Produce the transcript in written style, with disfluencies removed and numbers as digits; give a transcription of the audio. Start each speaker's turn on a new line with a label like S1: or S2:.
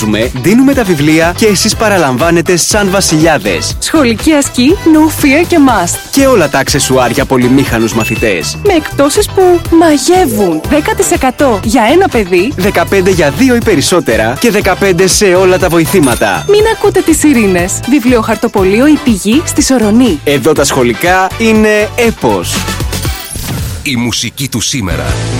S1: αγοράζουμε, δίνουμε τα βιβλία και εσείς παραλαμβάνετε σαν βασιλιάδες.
S2: Σχολική ασκή, no fear και must.
S1: Και όλα τα αξεσουάρ για πολυμήχανους μαθητές.
S2: Με εκπτώσεις που μαγεύουν. 10% για ένα παιδί,
S1: 15 για 2 ή περισσότερα και 15 σε όλα τα βοηθήματα.
S2: μην ακούτε τις σιρήνες. Βιβλιοχαρτοπωλείο Η Πηγή στη Σορονή.
S1: Εδώ τα σχολικά είναι έπος.
S3: Η μουσική του σήμερα.